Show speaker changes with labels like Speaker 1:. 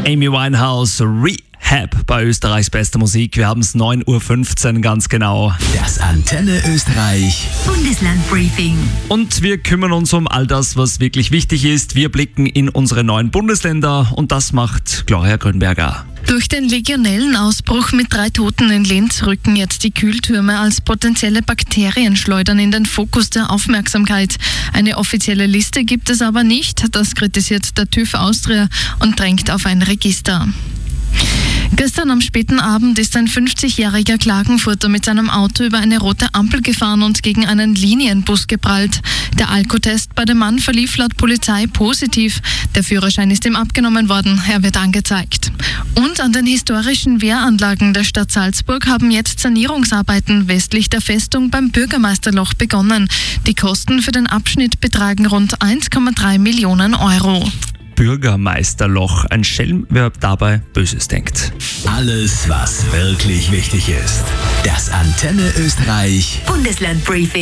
Speaker 1: Amy Winehouse, Rehab bei Österreichs bester Musik. Wir haben es 9.15 Uhr ganz genau.
Speaker 2: Das Antenne Österreich
Speaker 3: Bundeslandbriefing.
Speaker 1: Und wir kümmern uns um all das, was wirklich wichtig ist. Wir blicken in unsere neuen Bundesländer und das macht Gloria Grünberger.
Speaker 4: Durch den Legionellenausbruch mit 3 Toten in Linz rücken jetzt die Kühltürme als potenzielle Bakterienschleudern in den Fokus der Aufmerksamkeit. Eine offizielle Liste gibt es aber nicht. Das kritisiert der TÜV Austria und drängt auf ein Register. Gestern am späten Abend ist ein 50-jähriger Klagenfurter mit seinem Auto über eine rote Ampel gefahren und gegen einen Linienbus geprallt. Der Alkotest bei dem Mann verlief laut Polizei positiv. Der Führerschein ist ihm abgenommen worden. Er wird angezeigt. Und an den historischen Wehranlagen der Stadt Salzburg haben jetzt Sanierungsarbeiten westlich der Festung beim Bürgermeisterloch begonnen. Die Kosten für den Abschnitt betragen rund 1,3 Millionen Euro.
Speaker 1: Bürgermeisterloch. Ein Schelm, wer dabei Böses denkt.
Speaker 2: Alles, was wirklich wichtig ist. Das Antenne Österreich
Speaker 3: Bundeslandbriefing.